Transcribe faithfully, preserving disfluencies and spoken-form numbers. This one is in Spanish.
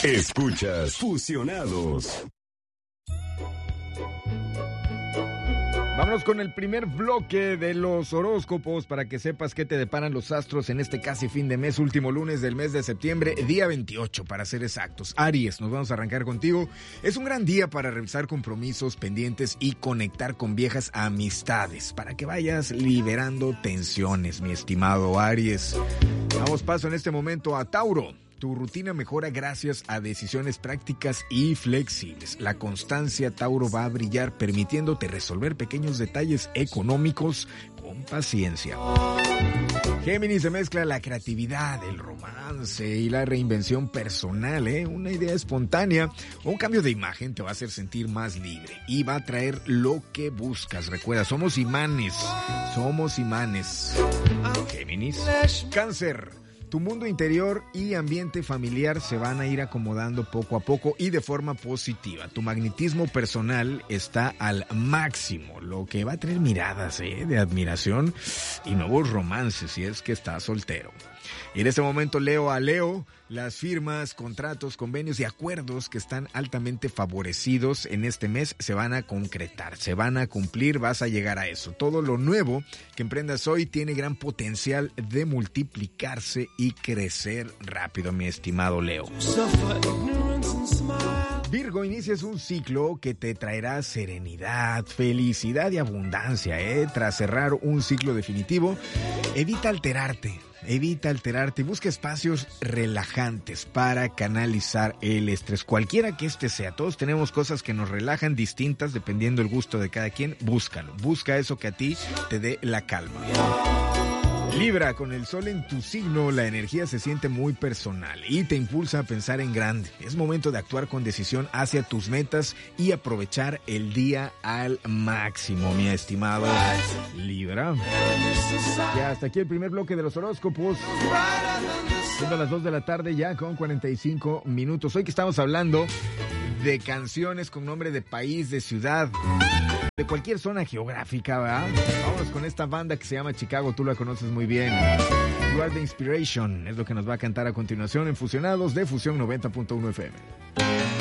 Escuchas Fusionados. Vámonos con el primer bloque de los horóscopos para que sepas qué te deparan los astros en este casi fin de mes, último lunes del mes de septiembre, día veintiocho para ser exactos. Aries, nos vamos a arrancar contigo. Es un gran día para revisar compromisos pendientes y conectar con viejas amistades para que vayas liberando tensiones, mi estimado Aries. Damos paso en este momento a Tauro. Tu rutina mejora gracias a decisiones prácticas y flexibles. La constancia, Tauro, va a brillar permitiéndote resolver pequeños detalles económicos con paciencia. Géminis, se mezcla la creatividad, el romance y la reinvención personal, ¿eh? Una idea espontánea o un cambio de imagen te va a hacer sentir más libre y va a traer lo que buscas. Recuerda, somos imanes, somos imanes. Géminis. Cáncer. Tu mundo interior y ambiente familiar se van a ir acomodando poco a poco y de forma positiva. Tu magnetismo personal está al máximo, lo que va a traer miradas ¿eh? de admiración y nuevos romances si es que estás soltero. Y en este momento leo a Leo, las firmas, contratos, convenios y acuerdos que están altamente favorecidos en este mes se van a concretar, se van a cumplir, vas a llegar a eso. Todo lo nuevo que emprendas hoy tiene gran potencial de multiplicarse y crecer rápido, mi estimado Leo. Virgo, inicias un ciclo que te traerá serenidad, felicidad y abundancia, ¿eh? Tras cerrar un ciclo definitivo, evita alterarte. Evita alterarte, busca espacios relajantes para canalizar el estrés, cualquiera que este sea. Todos tenemos cosas que nos relajan distintas dependiendo del gusto de cada quien. Búscalo, busca eso que a ti te dé la calma. Libra, con el sol en tu signo, la energía se siente muy personal y te impulsa a pensar en grande. Es momento de actuar con decisión hacia tus metas y aprovechar el día al máximo, mi estimado Libra. Ya hasta aquí el primer bloque de los horóscopos. Siendo las dos de la tarde ya con cuarenta y cinco minutos. Hoy que estamos hablando de canciones con nombre de país, de ciudad, de cualquier zona geográfica, ¿verdad? Vámonos con esta banda que se llama Chicago, tú la conoces muy bien. You Are The Inspiration es lo que nos va a cantar a continuación en Fusionados de Fusión noventa punto uno F M.